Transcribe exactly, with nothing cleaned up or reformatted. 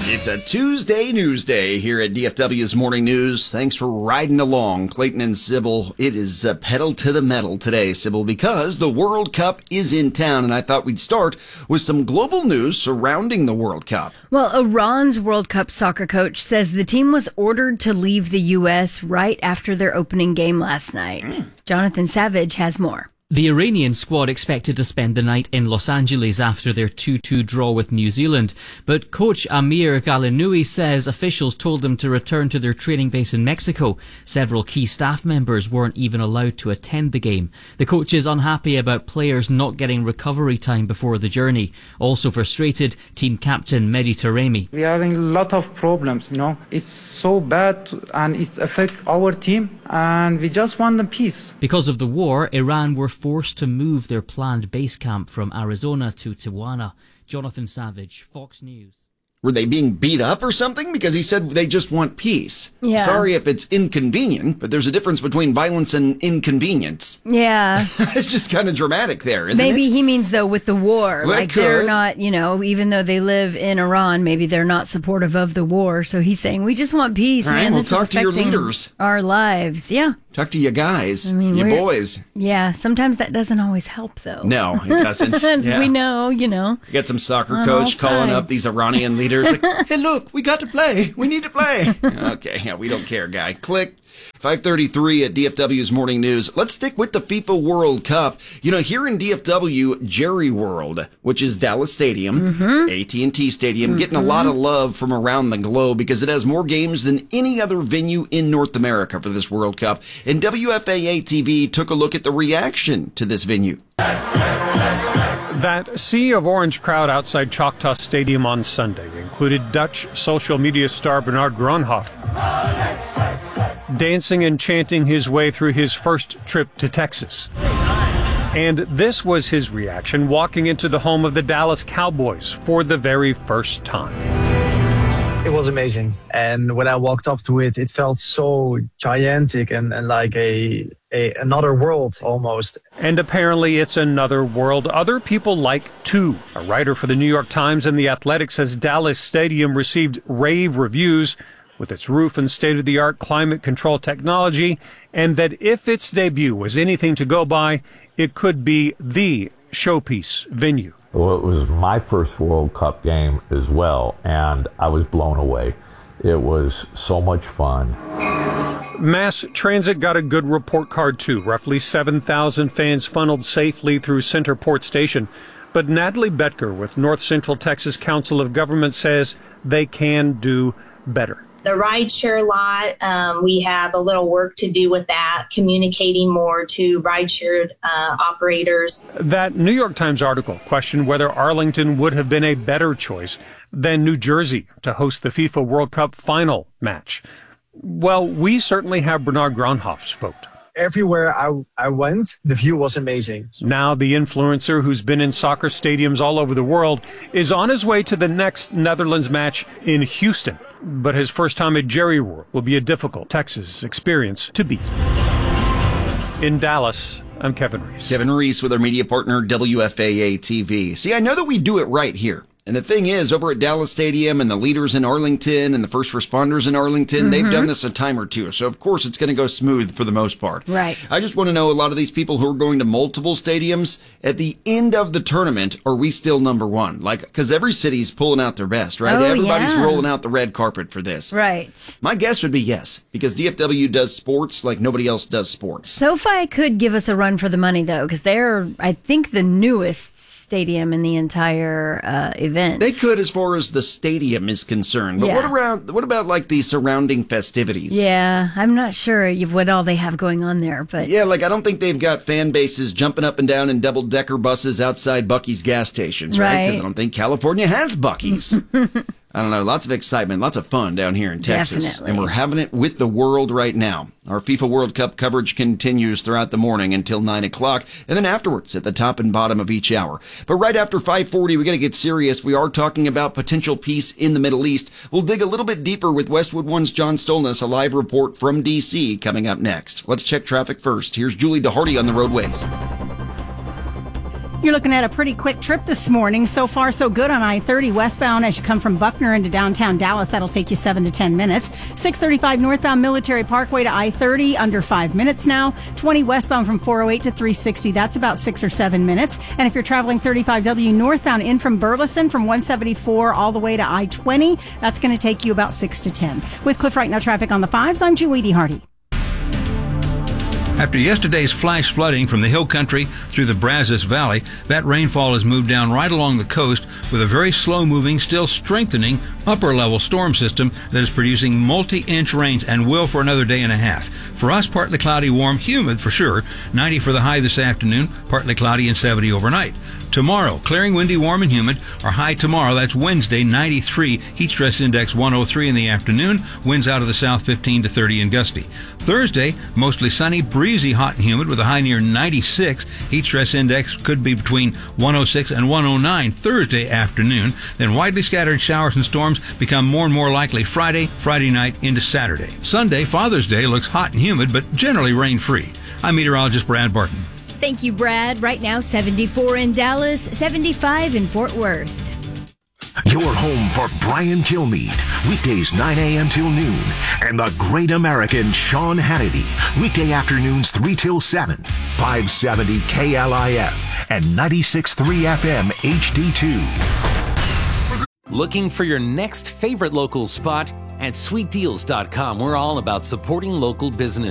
It's a Tuesday news day here at D F W's Morning News. Thanks for riding along, Clayton and Sybil. It is uh, pedal to the metal today, Sybil, because the World Cup is in town, and I thought we'd start with some global news surrounding the World Cup. Well, Iran's World Cup soccer coach says the team was ordered to leave the U S right after their opening game last night. Mm. Jonathan Savage has more. The Iranian squad expected to spend the night in Los Angeles after their two two draw with New Zealand, but coach Amir Ghalenoui says officials told them to return to their training base in Mexico. Several key staff members weren't even allowed to attend the game. The coach is unhappy about players not getting recovery time before the journey. Also frustrated, team captain Mehdi Taremi. We are having a lot of problems, you know. It's so bad and it affects our team, and we just want the peace. Because of the war, Iran were forced to move their planned base camp from Arizona to Tijuana. Jonathan Savage, Fox News. Were they being beat up or something? Because he said they just want peace. Yeah. Sorry if it's inconvenient, but there's a difference between violence and inconvenience. Yeah. It's just kind of dramatic there, isn't maybe it? Maybe he means, though, with the war. Well, like, they're not, you know, even though they live in Iran, maybe they're not supportive of the war. So he's saying, we just want peace, All right, man. well, this talk is to your affecting leaders. Our lives. Yeah. Talk to you guys, I mean, you boys. Yeah, sometimes that doesn't always help, though. No, it doesn't. As yeah. we know, you know. You got some soccer coach calling sides. up these Iranian leaders like, hey, look, we got to play. We need to play. Okay, yeah, we don't care, guy. Click. five thirty-three at D F W's Morning News. Let's stick with the FIFA World Cup. You know, here in D F W, Jerry World, which is Dallas Stadium, mm-hmm. A T and T Stadium, mm-hmm. getting a lot of love from around the globe because it has more games than any other venue in North America for this World Cup. And W F A A T V took a look at the reaction to this venue. That sea of orange crowd outside Choctaw Stadium on Sunday included Dutch social media star Bernard Gronhoff dancing and chanting his way through his first trip to Texas. And this was his reaction walking into the home of the Dallas Cowboys for the very first time. It was amazing. And when I walked up to it, it felt so gigantic and, and like a, a another world almost. And apparently it's another world other people like too. A writer for the New York Times and The Athletic says Dallas Stadium received rave reviews with its roof and state-of-the-art climate control technology, and that if its debut was anything to go by, it could be the showpiece venue. Well, it was my first World Cup game as well, and I was blown away. It was so much fun. Mass transit got a good report card, too. Roughly seven thousand fans funneled safely through Centerport Station. But Natalie Betker with North Central Texas Council of Government says they can do better. The rideshare lot, um, we have a little work to do with that, communicating more to rideshare uh, operators. That New York Times article questioned whether Arlington would have been a better choice than New Jersey to host the FIFA World Cup final match. Well, we certainly have Bernard Gronhoff spoke. Everywhere I, I went, the view was amazing. Now the influencer who's been in soccer stadiums all over the world is on his way to the next Netherlands match in Houston. But his first time at Jerry World will be a difficult Texas experience to beat. In Dallas, I'm Kevin Reese. Kevin Reese with our media partner, W F A A T V. See, I know that we do it right here. And the thing is, over at Dallas Stadium and the leaders in Arlington and the first responders in Arlington, mm-hmm. they've done this a time or two. So, of course, it's going to go smooth for the most part. Right. I just want to know, a lot of these people who are going to multiple stadiums, at the end of the tournament, are we still number one? Like, because every city's pulling out their best, right? Oh, Everybody's yeah. rolling out the red carpet for this. Right. My guess would be yes, because D F W does sports like nobody else does sports. SoFi could give us a run for the money, though, because they're, I think, the newest stadium in the entire uh, event. They could, as far as the stadium is concerned. But yeah. what around? What about like the surrounding festivities? Yeah, I'm not sure what all they have going on there, but yeah, like I don't think they've got fan bases jumping up and down in double decker buses outside Buc-ee's gas stations, right? Because right. I don't think California has Buc-ee's. I don't know, lots of excitement, lots of fun down here in Texas. Definitely. And we're having it with the world right now. Our FIFA World Cup coverage continues throughout the morning until nine o'clock, and then afterwards at the top and bottom of each hour. But right after five forty, we got to get serious. We are talking about potential peace in the Middle East. We'll dig a little bit deeper with Westwood One's John Stolness, a live report from D C coming up next. Let's check traffic first. Here's Julie DeHardy on the roadways. You're looking at a pretty quick trip this morning. So far, so good on I thirty westbound as you come from Buckner into downtown Dallas. That'll take you seven to ten minutes. six thirty-five northbound Military Parkway to I thirty, under five minutes now. twenty westbound from four oh eight to three sixty. That's about six or seven minutes. And if you're traveling thirty-five W northbound in from Burleson from one seventy-four all the way to I twenty, that's going to take you about six to ten. With Cliff Right Now traffic on the fives, I'm Julie Hardy. After yesterday's flash flooding from the hill country through the Brazos Valley, that rainfall has moved down right along the coast with a very slow-moving, still strengthening upper-level storm system that is producing multi-inch rains and will for another day and a half. For us, partly cloudy, warm, humid for sure. ninety for the high this afternoon, partly cloudy and seventy overnight. Tomorrow, clearing, windy, warm, and humid. Our high tomorrow, that's Wednesday, ninety-three. Heat stress index one oh three in the afternoon. Winds out of the south fifteen to thirty and gusty. Thursday, mostly sunny, breezy, hot and humid with a high near ninety-six. Heat stress index could be between one oh six and one oh nine Thursday afternoon. Then widely scattered showers and storms become more and more likely Friday, Friday night into Saturday. Sunday, Father's Day, looks hot and humid, but generally rain-free. I'm meteorologist Brad Barton. Thank you, Brad. Right now, seventy-four in Dallas, seventy-five in Fort Worth. Your home for Brian Kilmeade, weekdays nine a.m. till noon, and the great American Sean Hannity, weekday afternoons three till seven, five seventy K L I F and ninety-six point three F M H D two. Looking for your next favorite local spot? At sweet deals dot com, we're all about supporting local business.